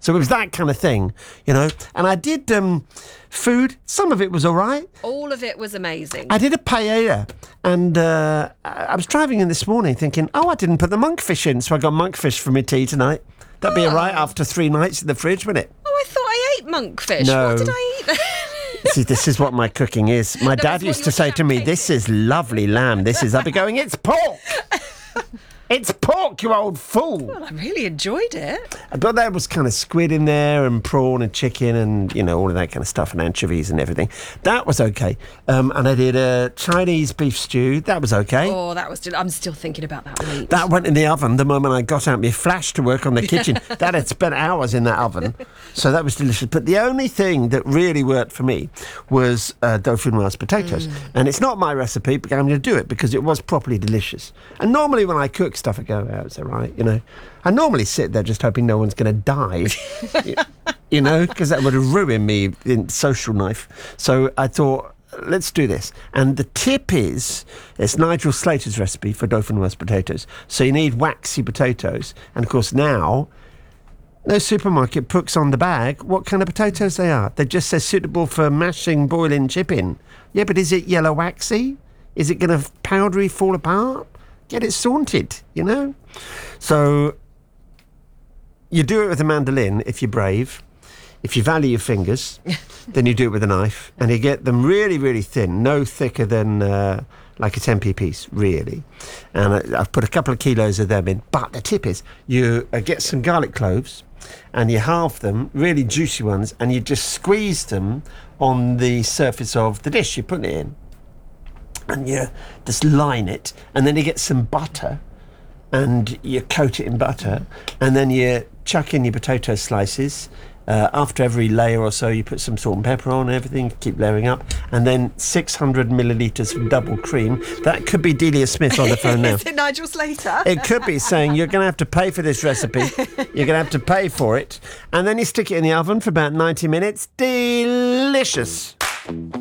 So it was that kind of thing, you know. And I did food. Some of it was all right. All of it was amazing. I did a paella, and I was driving in this morning thinking, I didn't put the monkfish in, so I got monkfish for my tea tonight. That'd be all right after 3 nights in the fridge, wouldn't it? Oh, I thought I ate monkfish. No. What did I eat? See, this is what my cooking is. My dad used to say to me, this is lovely lamb. I'd be going, it's pork. It's pork, you old fool. Well, I really enjoyed it. But there was kind of squid in there and prawn and chicken and, you know, all of that kind of stuff and anchovies and everything. That was okay. And I did a Chinese beef stew. That was okay. Oh, that was... I'm still thinking about that meat. That went in the oven the moment I got out my flash to work on the kitchen. That had spent hours in that oven. So that was delicious. But the only thing that really worked for me was dauphinoise potatoes. And it's not my recipe, but I'm going to do it because it was properly delicious. And normally when I cook stuff, I go, it's all right, you know. I normally sit there just hoping no one's going to die, you know, because that would have ruined me in social life. So I thought, let's do this. And the tip is, it's Nigel Slater's recipe for dauphinoise potatoes. So you need waxy potatoes. And of course now, no supermarket puts on the bag what kind of potatoes they are. They just say suitable for mashing, boiling, chipping. Yeah, but is it yellow waxy? Is it going to powdery fall apart? Get it saunted, you know? So you do it with a mandolin if you're brave. If you value your fingers, then you do it with a knife. And you get them really, really thin, no thicker than like a 10p piece, really. And I've put a couple of kilos of them in. But the tip is you get some garlic cloves and you halve them, really juicy ones, and you just squeeze them on the surface of the dish you're putting it in. And you just line it, and then you get some butter, and you coat it in butter, and then you chuck in your potato slices. After every layer or so, you put some salt and pepper on everything, keep layering up, and then 600 millilitres of double cream. That could be Delia Smith on the phone now. Is it Nigel Slater? It could be saying, you're going to have to pay for this recipe. You're going to have to pay for it. And then you stick it in the oven for about 90 minutes. Delicious.